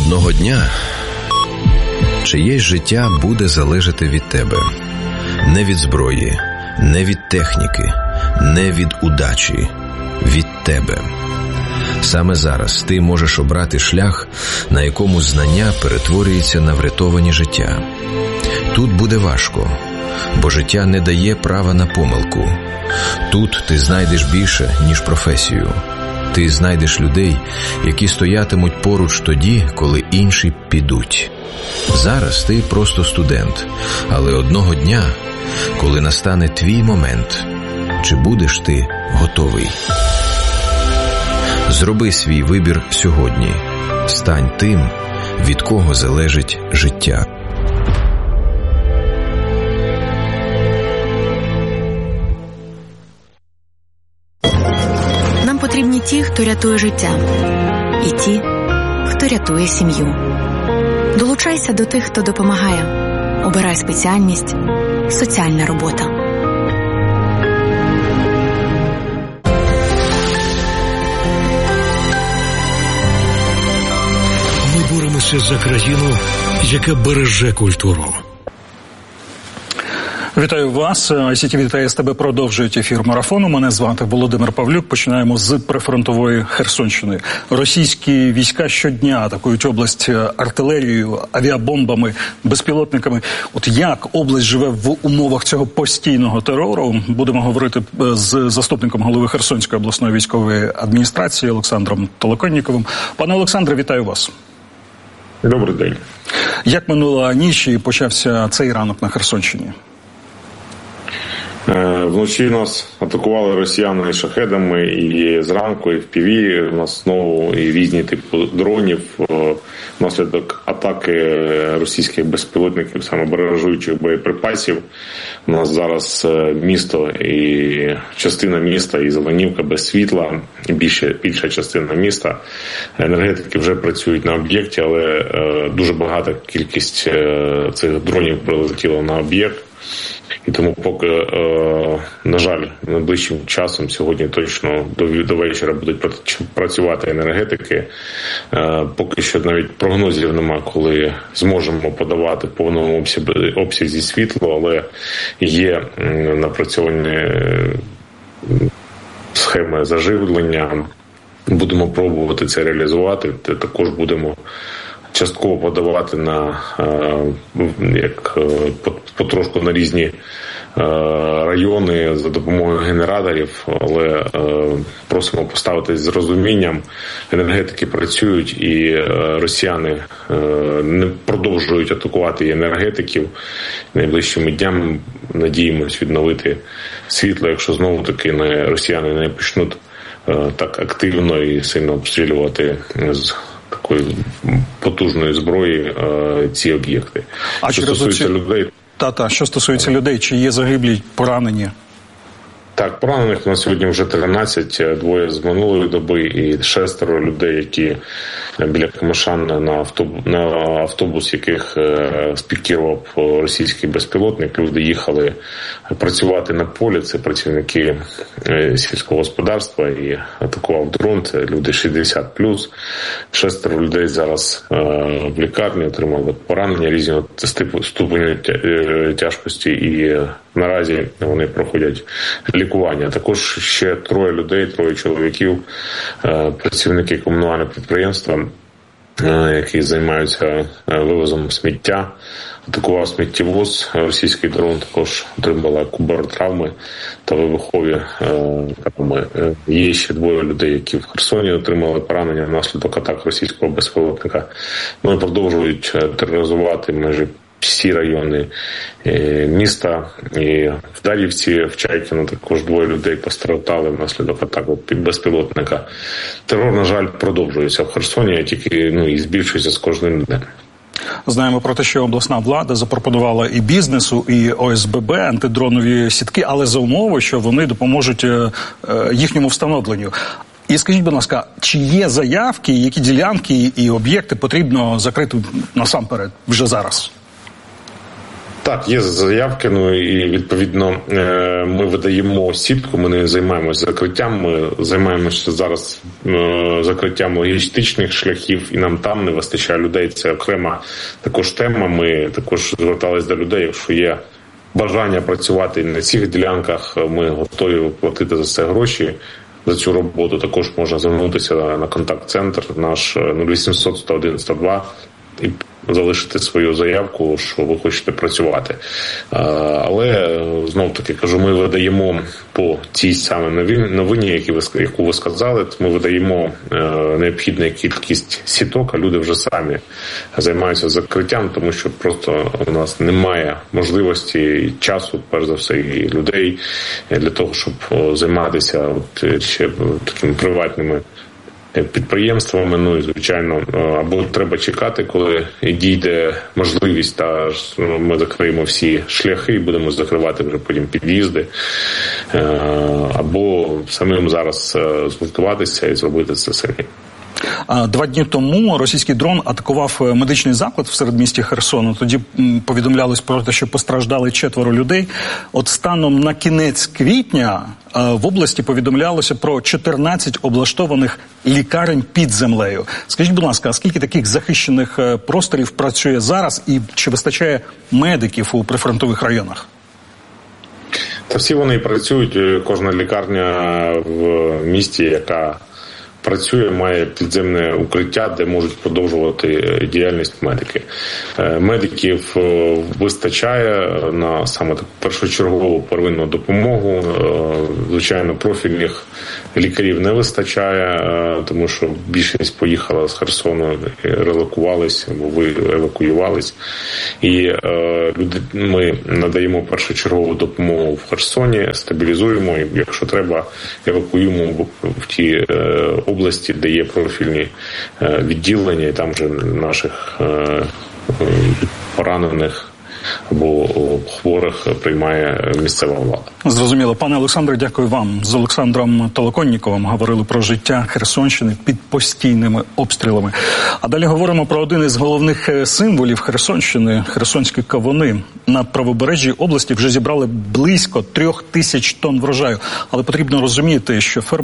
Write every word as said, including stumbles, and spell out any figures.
Одного дня чиєсь життя буде залежати від тебе. Не від зброї, не від техніки, не від удачі, від тебе. Саме зараз ти можеш обрати шлях, на якому знання перетворюється на врятовані життя. Тут буде важко, бо життя не дає права на помилку. Тут ти знайдеш більше, ніж професію. Ти знайдеш людей, які стоятимуть поруч тоді, коли інші підуть. Зараз ти просто студент, але одного дня, коли настане твій момент, чи будеш ти готовий? Зроби свій вибір сьогодні. Стань тим, від кого залежить життя. Нам потрібні ті, хто рятує життя, і ті, хто рятує сім'ю. Долучайся до тих, хто допомагає. Обирай спеціальність «Соціальна робота». Ми боремося за країну, яка береже культуру. Вітаю вас. ай сі ті ві та ес те бе продовжують ефір марафону. Мене звати Володимир Павлюк. Починаємо з прифронтової Херсонщини. Російські війська щодня атакують область артилерією, авіабомбами, безпілотниками. От як область живе в умовах цього постійного терору? Будемо говорити з заступником голови Херсонської обласної військової адміністрації Олександром Толоконніковим. Пане Олександре, вітаю вас. Добрий день. Як минула ніч і почався цей ранок на Херсонщині? Вночі нас атакували росіяни шахедами і зранку, і в пі ві. У нас знову і різні типи дронів. Внаслідок атаки російських безпілотників, саме баражуючих боєприпасів. У нас зараз місто і частина міста, і Зеленівка без світла, і більше, більша частина міста. Енергетики вже працюють на об'єкті, але дуже багата кількість цих дронів прилетіло на об'єкт. І тому поки, е, на жаль, найближчим часом, сьогодні точно до, до вечора будуть працювати енергетики. Е, поки що навіть прогнозів нема, коли зможемо подавати в повному обсязі, обсязі світло, але є напрацьовані схеми заживлення. Будемо пробувати це реалізувати. Також будемо частково подавати на, як потрошку на різні райони за допомогою генераторів, але просимо поставитись з розумінням. Енергетики працюють і росіяни не продовжують атакувати енергетиків. Найближчими днями надіємось відновити світло, якщо знову таки росіяни не почнуть так активно і сильно обстрілювати з такої потужної зброї е, ці об'єкти. А що стосується ці... людей... Та-та, що стосується людей, чи є загиблі, поранені? Так, поранених на сьогодні вже тринадцять, двоє з минулої доби і шестеро людей, які біля Камишан на автобус, на автобус, яких спікірував російський безпілотник. Люди їхали працювати на полі, це працівники сільського господарства, і атакував дрон, це люди шістдесят плюс. Шестеро людей зараз в лікарні отримали поранення різного ступеню тяжкості, і наразі вони проходять лікування. Також ще троє людей, троє чоловіків, працівники комунального підприємства, які займаються вивозом сміття. Атакував сміттєвоз, російський дрон, також отримала кубаротравми та вибухові травми. Є ще двоє людей, які в Херсоні отримали поранення внаслідок атак російського безпілотника. Вони продовжують тероризувати майже всі райони міста. І в Дар'ївці, в Чайкіно також двоє людей постраждали внаслідок атаки безпілотника. Терор, на жаль, продовжується в Херсоні, тільки ну, і збільшується з кожним днем. Знаємо про те, що обласна влада запропонувала і бізнесу, і о ес бе бе антидронові сітки, але за умови, що вони допоможуть їхньому встановленню. І скажіть, будь ласка, чи є заявки, які ділянки і об'єкти потрібно закрити насамперед вже зараз? Так, є заявки, ну і відповідно ми видаємо сітку, ми не займаємося закриттям, ми займаємося зараз закриттям логістичних шляхів, і нам там не вистачає людей, це окрема також тема, ми також зверталися до людей, якщо є бажання працювати на цих ділянках, ми готові платити за це гроші. За цю роботу також можна звернутися на контакт-центр наш нуль вісімсот сто один сто два і залишити свою заявку, що ви хочете працювати. Але, знов-таки, кажу, ми видаємо по цій самій новині, яку ви сказали, ми видаємо необхідну кількість сіток, а люди вже самі займаються закриттям, тому що просто у нас немає можливості, часу, перш за все, і людей для того, щоб займатися от ще такими приватними підприємствами, ну і, звичайно, або треба чекати, коли дійде можливість, та ми закриємо всі шляхи і будемо закривати вже потім під'їзди, або самим зараз згуртуватися і зробити це самі. Два дні тому російський дрон атакував медичний заклад в середмісті Херсону. Тоді повідомлялось про те, що постраждали четверо людей. От станом на кінець квітня в області повідомлялося про чотирнадцять облаштованих лікарень під землею. Скажіть, будь ласка, а скільки таких захищених просторів працює зараз і чи вистачає медиків у прифронтових районах? Та всі вони працюють. Кожна лікарня в місті, яка працює, має підземне укриття, де можуть продовжувати діяльність медики. Медиків вистачає на саме таку першочергову первинну допомогу. Звичайно, профільних лікарів не вистачає, тому що більшість поїхала з Херсону, релокувались або евакуювались. І ми надаємо першочергову допомогу в Херсоні, стабілізуємо, і якщо треба, евакуюємо в ті області, де є профільні відділення, і там вже наших поранених або хворих приймає місцева влада. Зрозуміло. Пане Олександре, дякую вам. З Олександром Толоконніковим говорили про життя Херсонщини під постійними обстрілами. А далі говоримо про один із головних символів Херсонщини – херсонські кавуни. На правобережжі області вже зібрали близько трьох тисяч тонн врожаю. Але потрібно розуміти, що фермери